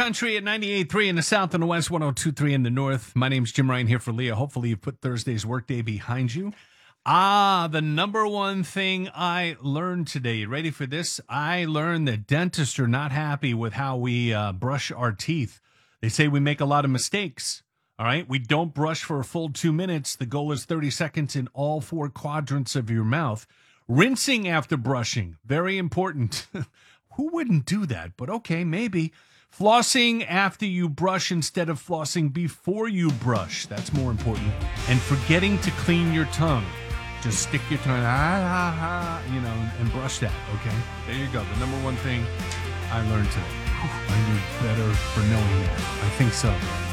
Country at 98.3 in the south and the west, 102.3 in the north. My name's Jim Ryan here for Leah. Hopefully you've put Thursday's workday behind you. The number one thing I learned today. You ready for this? I learned that dentists are not happy with how we brush our teeth. They say we make a lot of mistakes. All right? We don't brush for a full 2 minutes. The goal is 30 seconds in all four quadrants of your mouth. Rinsing after brushing, very important. Who wouldn't do that? But okay, maybe. Flossing after you brush instead of flossing before you brush. That's more important. And forgetting to clean your tongue. Just stick your tongue, and brush that, okay? There you go. The number one thing I learned today. I knew better for knowing that. I think so.